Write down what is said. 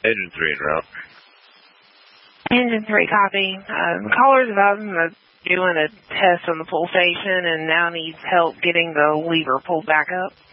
Engine 3 en route. Engine 3, copy. Caller's advising that doing a test on the pull station and now needs help getting the lever pulled back up.